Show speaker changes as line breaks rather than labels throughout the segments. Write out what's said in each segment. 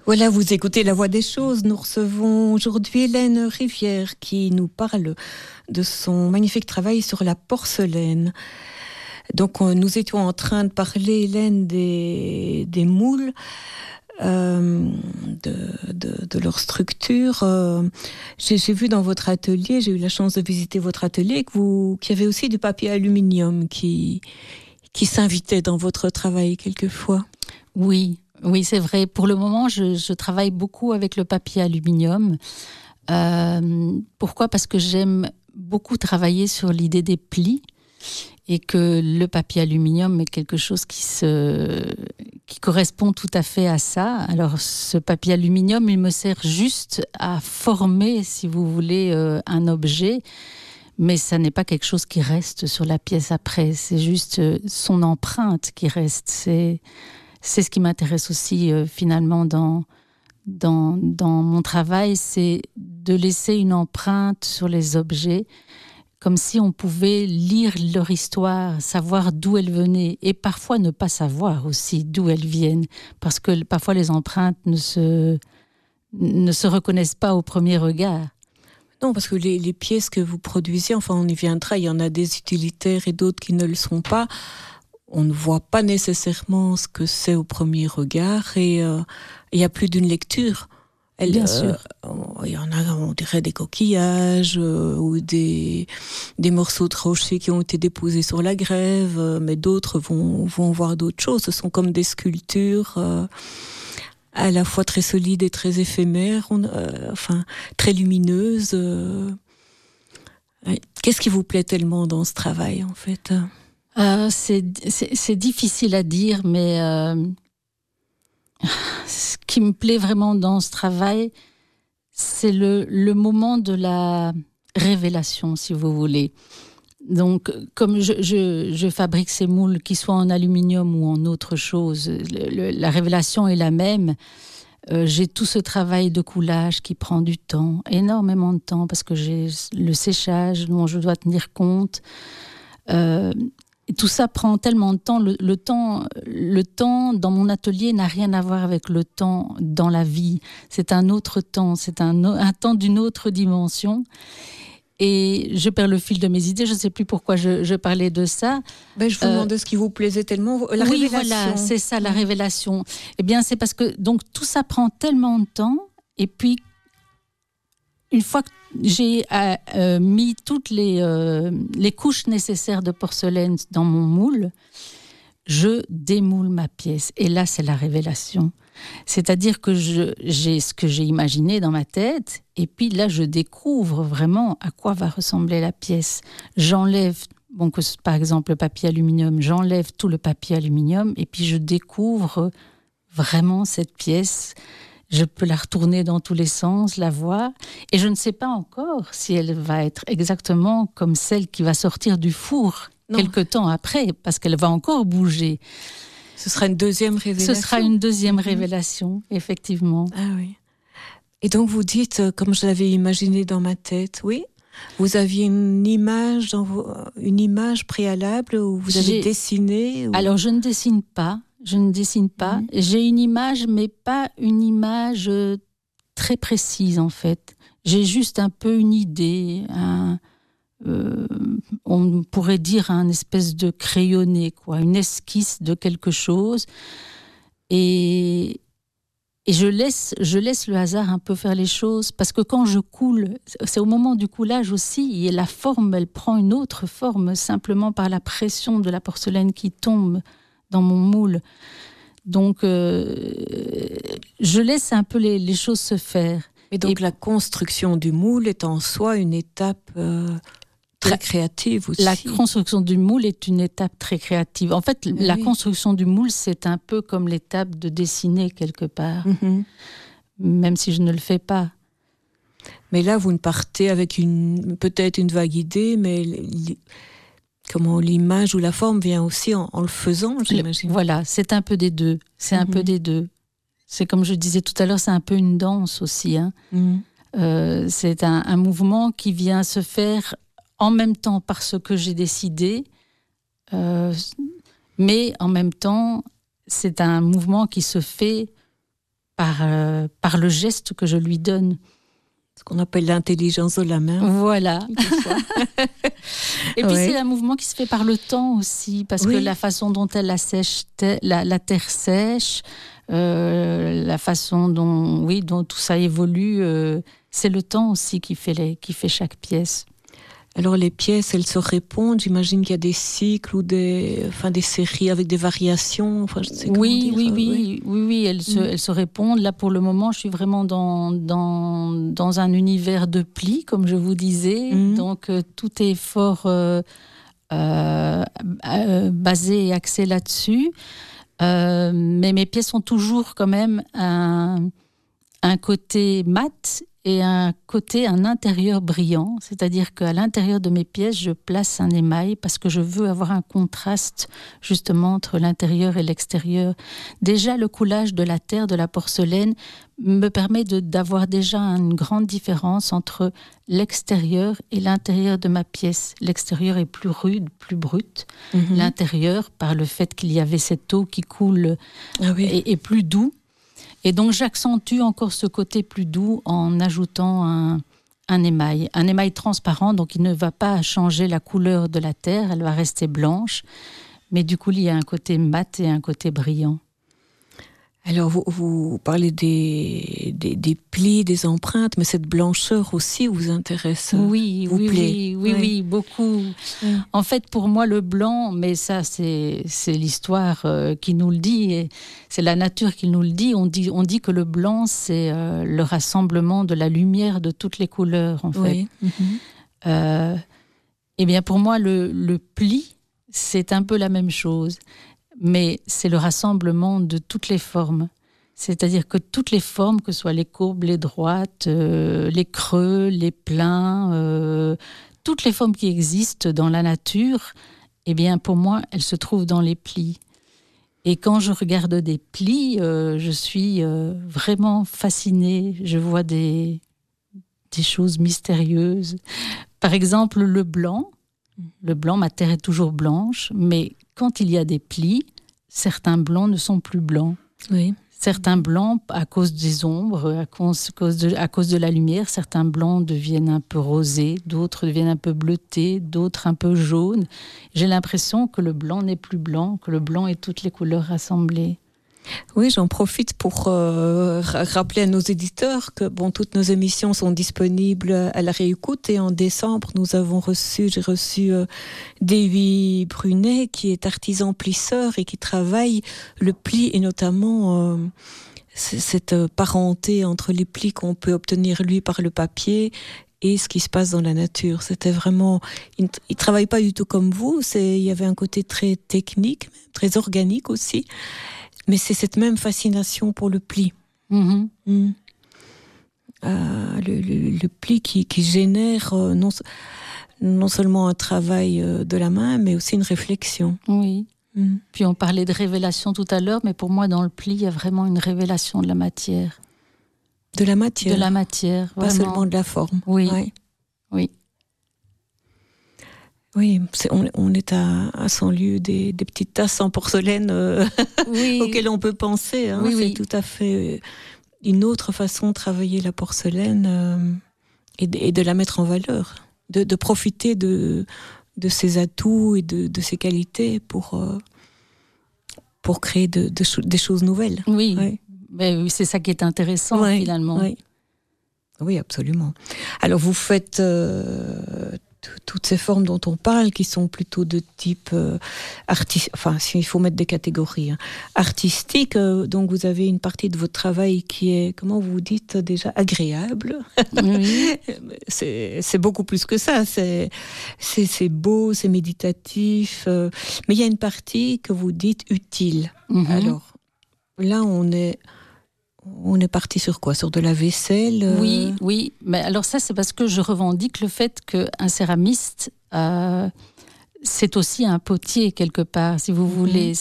Voilà, vous écoutez La Voix des choses. Nous recevons aujourd'hui Hélène Rivière qui nous parle de son magnifique travail sur la porcelaine. Donc nous étions en train de parler, Hélène, des moules, de leur structure. J'ai vu dans votre atelier, j'ai eu la chance de visiter votre atelier, qu'il y avait aussi du papier aluminium qui s'invitait dans votre travail quelquefois.
Oui, c'est vrai. Pour le moment, je travaille beaucoup avec le papier aluminium. Pourquoi ? Parce que j'aime beaucoup travailler sur l'idée des plis et que le papier aluminium est quelque chose qui correspond tout à fait à ça. Alors, ce papier aluminium, il me sert juste à former, si vous voulez, un objet, mais ça n'est pas quelque chose qui reste sur la pièce après. C'est juste son empreinte qui reste. C'est ce qui m'intéresse aussi finalement dans mon travail, c'est de laisser une empreinte sur les objets, comme si on pouvait lire leur histoire, savoir d'où elles venaient, et parfois ne pas savoir aussi d'où elles viennent, parce que parfois les empreintes ne se reconnaissent pas au premier regard.
Non, parce que les pièces que vous produisez, enfin on y viendra, il y en a des utilitaires et d'autres qui ne le sont pas. On ne voit pas nécessairement ce que c'est au premier regard et il y a plus d'une lecture.
Bien sûr.
Il y en a, on dirait des coquillages ou des morceaux de rocher qui ont été déposés sur la grève, mais d'autres vont voir d'autres choses. Ce sont comme des sculptures à la fois très solides et très éphémères, enfin très lumineuses. Qu'est-ce qui vous plaît tellement dans ce travail en fait ?
C'est difficile à dire, mais ce qui me plaît vraiment dans ce travail, c'est le moment de la révélation, si vous voulez. Donc, comme je fabrique ces moules, qu'ils soient en aluminium ou en autre chose, la révélation est la même. J'ai tout ce travail de coulage qui prend du temps, énormément de temps, parce que j'ai le séchage dont je dois tenir compte. Et tout ça prend tellement de temps. Le temps dans mon atelier n'a rien à voir avec le temps dans la vie. C'est un autre temps, c'est un temps d'une autre dimension. Et je perds le fil de mes idées, je ne sais plus pourquoi je parlais de ça.
Je vous demandais ce qui vous plaisait tellement, la révélation.
Oui, voilà, c'est ça, la révélation. Eh bien, c'est parce que donc, tout ça prend tellement de temps, et puis une fois que j'ai mis toutes les couches nécessaires de porcelaine dans mon moule, je démoule ma pièce. Et là, c'est la révélation. C'est-à-dire que j'ai ce que j'ai imaginé dans ma tête, et puis là, je découvre vraiment à quoi va ressembler la pièce. J'enlève, par exemple, le papier aluminium, j'enlève tout le papier aluminium, et puis je découvre vraiment cette pièce. Je peux la retourner dans tous les sens, la voir, et je ne sais pas encore si elle va être exactement comme celle qui va sortir du four quelque temps après, parce qu'elle va encore bouger.
Ce sera une deuxième révélation.
Ce sera une deuxième révélation, effectivement.
Ah oui. Et donc vous dites, comme je l'avais imaginé dans ma tête, oui, vous aviez une image préalable où vous avez dessiné ou...
Alors je ne dessine pas. J'ai une image, mais pas une image très précise en fait. J'ai juste un peu une idée, on pourrait dire un espèce de crayonné, quoi, une esquisse de quelque chose. Et je laisse le hasard un peu faire les choses, parce que quand je coule, c'est au moment du coulage aussi, et la forme, elle prend une autre forme simplement par la pression de la porcelaine qui tombe dans mon moule. Donc, je laisse un peu les choses se faire.
Et donc, la construction du moule est en soi une étape très créative aussi.
La construction du moule est une étape très créative. En fait, la construction du moule, c'est un peu comme l'étape de dessiner quelque part, même si je ne le fais pas.
Mais là, vous ne partez avec peut-être une vague idée, mais... Comment l'image ou la forme vient aussi en le faisant, j'imagine.
Voilà, c'est un peu des deux. C'est un peu des deux. C'est comme je disais tout à l'heure, c'est un peu une danse aussi. Hein. C'est un mouvement qui vient se faire en même temps par ce que j'ai décidé, mais en même temps, c'est un mouvement qui se fait par le geste que je lui donne.
Ce qu'on appelle l'intelligence de la main.
Voilà. Et puis c'est un mouvement qui se fait par le temps aussi, parce que la façon dont elle la terre sèche, la façon dont tout ça évolue, c'est le temps aussi qui fait chaque pièce.
Alors les pièces, elles se répondent. J'imagine qu'il y a des cycles ou des séries avec des variations. Enfin, je sais comment dire.
Oui, elles se répondent. Là, pour le moment, je suis vraiment dans un univers de plis, comme je vous disais. Donc tout est fort basé et axé là-dessus. Mais mes pièces ont toujours quand même un côté mat et un intérieur brillant, c'est-à-dire qu'à l'intérieur de mes pièces, je place un émail parce que je veux avoir un contraste justement entre l'intérieur et l'extérieur. Déjà, le coulage de la terre, de la porcelaine, me permet d'avoir déjà une grande différence entre l'extérieur et l'intérieur de ma pièce. L'extérieur est plus rude, plus brut. L'intérieur, par le fait qu'il y avait cette eau qui coule, est plus doux. Et donc, j'accentue encore ce côté plus doux en ajoutant un émail transparent, donc il ne va pas changer la couleur de la terre, elle va rester blanche, mais du coup, il y a un côté mat et un côté brillant.
Alors, vous parlez des plis, des empreintes, mais cette blancheur aussi vous intéresse.
Oui, beaucoup. En fait, pour moi, le blanc, mais ça, c'est l'histoire qui nous le dit, et c'est la nature qui nous le dit. On dit que le blanc, c'est le rassemblement de la lumière de toutes les couleurs, en fait. Eh bien, pour moi, le pli, c'est un peu la même chose. Mais c'est le rassemblement de toutes les formes. C'est-à-dire que toutes les formes, que ce soit les courbes, les droites, les creux, les pleins, toutes les formes qui existent dans la nature, eh bien, pour moi, elles se trouvent dans les plis. Et quand je regarde des plis, je suis vraiment fascinée. Je vois des choses mystérieuses. Par exemple, le blanc, ma terre est toujours blanche, mais quand il y a des plis, certains blancs ne sont plus blancs.
Oui.
Certains blancs, à cause des ombres, à cause de la lumière, certains blancs deviennent un peu rosés, d'autres deviennent un peu bleutés, d'autres un peu jaunes. J'ai l'impression que le blanc n'est plus blanc, que le blanc est toutes les couleurs rassemblées.
Oui, j'en profite pour rappeler à nos éditeurs que toutes nos émissions sont disponibles à la réécoute, et en décembre, j'ai reçu Davy Brunet, qui est artisan plisseur et qui travaille le pli, et notamment cette parenté entre les plis qu'on peut obtenir lui par le papier et ce qui se passe dans la nature. C'était vraiment... Il travaille pas du tout comme vous, il y avait un côté très technique, très organique aussi. Mais c'est cette même fascination pour le pli. Le pli qui génère non seulement un travail de la main, mais aussi une réflexion.
Oui. Puis on parlait de révélation tout à l'heure, mais pour moi, dans le pli, il y a vraiment une révélation de la matière.
De la matière.
De la matière,
pas
vraiment.
Seulement de la forme.
Oui.
Oui, on est à 100 lieues des petites tasses en porcelaine auxquelles on peut penser. C'est tout à fait une autre façon de travailler la porcelaine et de la mettre en valeur, de profiter de ses atouts et de ses qualités pour créer des choses nouvelles.
Oui, mais c'est ça qui est intéressant finalement.
Oui, absolument. Alors vous faites... toutes ces formes dont on parle, qui sont plutôt de type s'il faut mettre des catégories, artistique, donc vous avez une partie de votre travail qui est, comment vous dites déjà, agréable. Oui. c'est beaucoup plus que ça, c'est beau, c'est méditatif, mais il y a une partie que vous dites utile. Alors, là on est parti sur quoi ? Sur de la vaisselle
Oui. Mais alors ça, c'est parce que je revendique le fait qu'un céramiste, c'est aussi un potier quelque part, si vous voulez.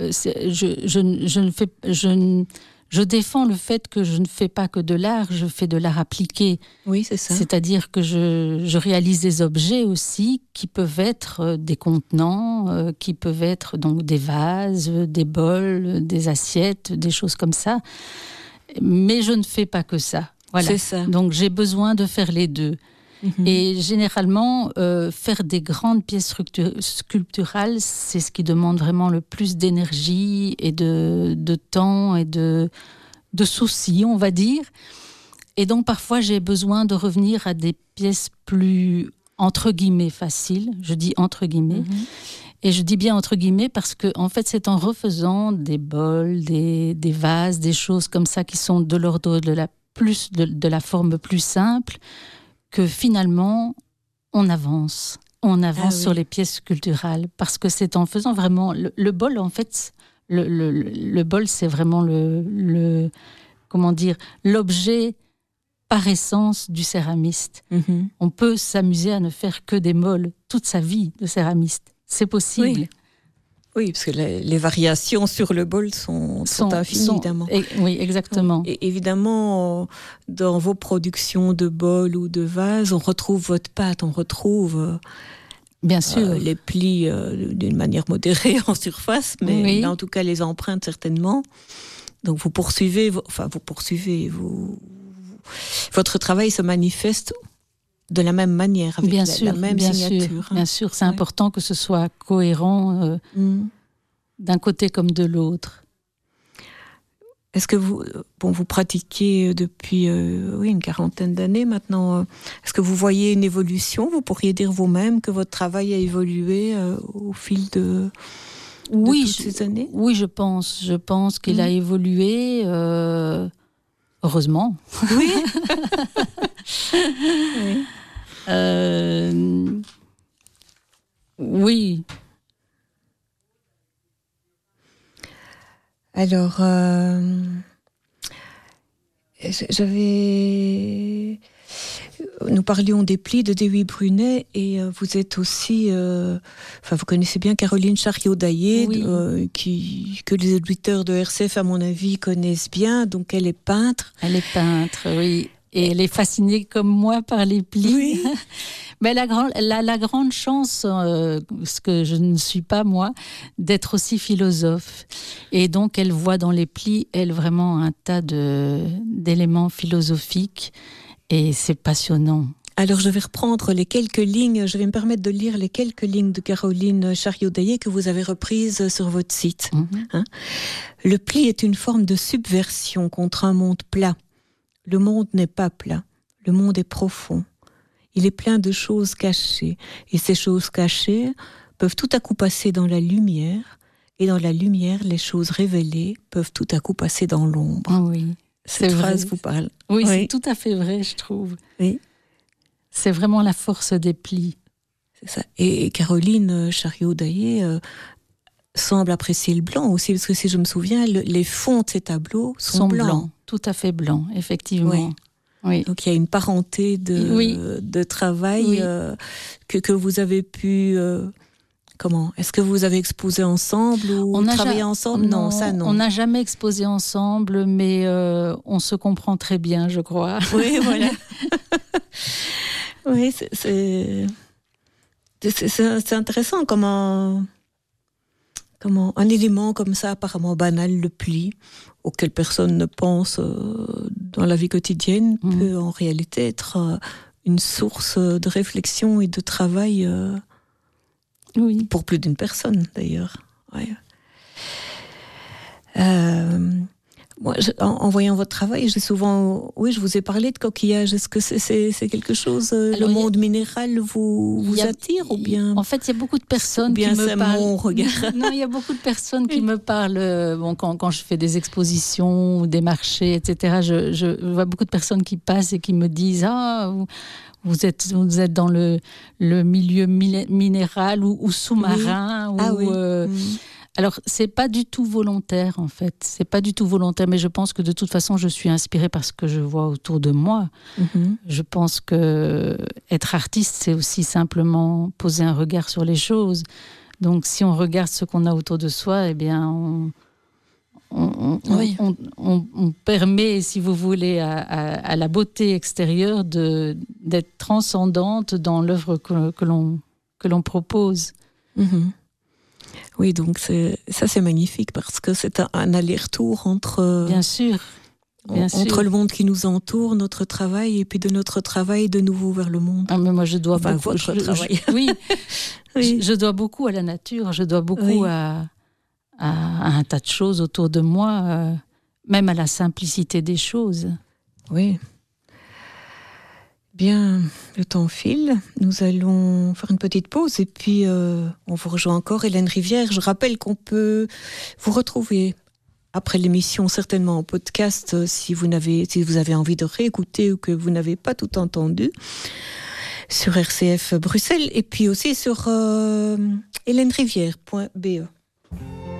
Je défends le fait que je ne fais pas que de l'art, je fais de l'art appliqué.
Oui, c'est ça.
C'est-à-dire que je réalise des objets aussi qui peuvent être des contenants, qui peuvent être donc des vases, des bols, des assiettes, des choses comme ça. Mais je ne fais pas que ça. Voilà.
C'est ça.
Donc j'ai besoin de faire les deux. Et généralement, faire des grandes pièces sculpturales, c'est ce qui demande vraiment le plus d'énergie et de temps et de soucis, on va dire. Et donc parfois, j'ai besoin de revenir à des pièces plus, entre guillemets, faciles. Je dis entre guillemets. Et je dis bien entre guillemets parce que en fait, c'est en refaisant des bols, des vases, des choses comme ça qui sont de l'ordre de la forme plus simple, que finalement, on avance. On avance sur les pièces sculpturales parce que c'est en faisant vraiment... Le bol, en fait, le bol, c'est vraiment comment dire, l'objet par essence du céramiste. On peut s'amuser à ne faire que des mols toute sa vie de céramiste. C'est possible.
Oui, parce que les variations sur le bol sont infinies, évidemment.
Oui, exactement.
Et évidemment, dans vos productions de bols ou de vases, on retrouve votre patte, on retrouve
bien sûr
les plis d'une manière modérée en surface, mais en tout cas les empreintes certainement. Donc vous poursuivez, votre travail se manifeste de la même manière, avec la même signature.
Bien sûr, c'est important que ce soit cohérent d'un côté comme de l'autre.
Est-ce que vous pratiquez depuis une quarantaine d'années maintenant, est-ce que vous voyez une évolution? Vous pourriez dire vous-même que votre travail a évolué au fil de toutes ces années? Oui,
je pense qu'il a évolué, heureusement.
Oui.
Oui.
Alors, nous parlions des plis de Dewey Brunet et vous êtes aussi, vous connaissez bien Caroline Chariot-Daillé, que les auditeurs de RCF, à mon avis, connaissent bien. Donc, elle est peintre.
Elle est peintre, oui. Et elle est fascinée comme moi par les plis.
Oui.
Mais la grande chance, ce que je ne suis pas moi, d'être aussi philosophe. Et donc elle voit dans les plis, elle, vraiment un tas d'éléments philosophiques. Et c'est passionnant.
Alors je vais reprendre les quelques lignes, je vais me permettre de lire les quelques lignes de Caroline Chariot-Daillé que vous avez reprises sur votre site. Le pli est une forme de subversion contre un monde plat. Le monde n'est pas plat, le monde est profond. Il est plein de choses cachées, et ces choses cachées peuvent tout à coup passer dans la lumière, et dans la lumière, les choses révélées peuvent tout à coup passer dans l'ombre.
Oui,
cette phrase vous parle.
Oui, c'est tout à fait vrai, je trouve.
Oui.
C'est vraiment la force des plis.
C'est ça. Et Caroline Chariot-Daillé semble apprécier le blanc aussi, parce que si je me souviens, les fonds de ces tableaux sont blancs.
Tout à fait blancs, effectivement. Oui.
Donc il y a une parenté de travail que vous avez pu... comment? Est-ce que vous avez exposé ensemble ou travaillé ensemble? Non, ça non.
On n'a jamais exposé ensemble, mais on se comprend très bien, je crois.
Oui, voilà. Oui, c'est intéressant comment un élément comme ça, apparemment banal, le pli, auquel personne ne pense dans la vie quotidienne, peut en réalité être une source de réflexion et de travail pour plus d'une personne, d'ailleurs. Ouais. Moi, en voyant votre travail, j'ai souvent... Oui, je vous ai parlé de coquillages. Est-ce que c'est quelque chose... le monde minéral vous attire ou bien...
En fait, il y a beaucoup de personnes qui me parlent...
Mon regard.
Non, il y a beaucoup de personnes qui me parlent... quand je fais des expositions ou des marchés, etc., je vois beaucoup de personnes qui passent et qui me disent « Ah, vous êtes dans le milieu minéral ou sous-marin.
Oui.
Alors, c'est pas du tout volontaire, en fait. C'est pas du tout volontaire, mais je pense que de toute façon, je suis inspirée par ce que je vois autour de moi. Je pense que être artiste, c'est aussi simplement poser un regard sur les choses. Donc, si on regarde ce qu'on a autour de soi, eh bien, on permet, si vous voulez, à la beauté extérieure d'être transcendante dans l'œuvre que l'on propose.
Oui, donc c'est magnifique parce que c'est un aller-retour entre...
Bien sûr.
entre le monde qui nous entoure, notre travail, et puis de notre travail de nouveau vers le monde.
Ah, mais moi, je dois
beaucoup. Votre travail.
Oui, oui. Je dois beaucoup à la nature, je dois beaucoup à un tas de choses autour de moi, même à la simplicité des choses.
Oui. Bien, le temps file. Nous allons faire une petite pause et puis on vous rejoint encore, Hélène Rivière. Je rappelle qu'on peut vous retrouver après l'émission, certainement en podcast, si vous avez envie de réécouter ou que vous n'avez pas tout entendu, sur RCF Bruxelles et puis aussi sur hélènerivière.be.